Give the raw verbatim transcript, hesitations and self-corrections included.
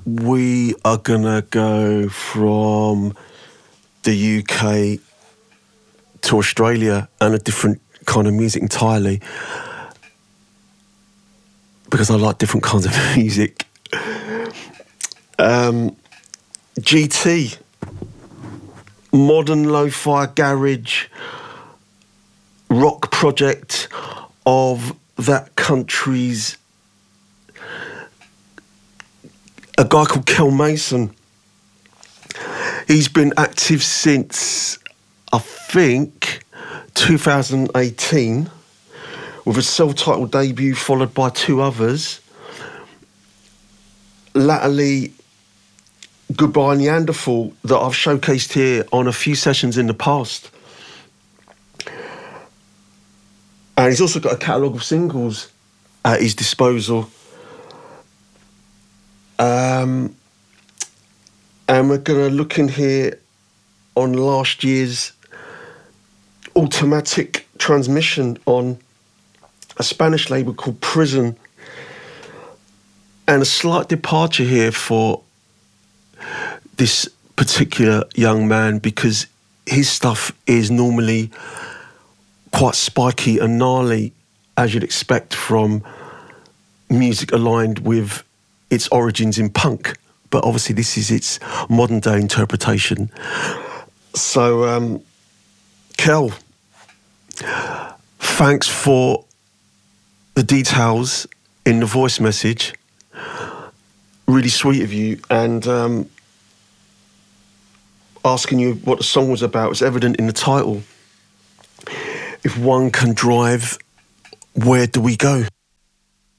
we are gonna go from the U K to Australia and a different kind of music entirely, because I like different kinds of music. Um, G T, modern lo-fi garage rock project of that country's a guy called Kel Mason. He's been active since, I think, two thousand eighteen, with a self-titled debut followed by two others. Latterly, Goodbye Neanderthal, that I've showcased here on a few sessions in the past. And he's also got a catalogue of singles at his disposal. Um, and we're going to look in here on last year's automatic transmission on a Spanish label called Prison. And a slight departure here for this particular young man, because his stuff is normally quite spiky and gnarly, as you'd expect from music aligned with its origins in punk. But obviously this is its modern day interpretation. So, um, Kel, thanks for the details in the voice message. Really sweet of you. And um, asking you what the song was about. It's evident in the title. If one can drive, where do we go?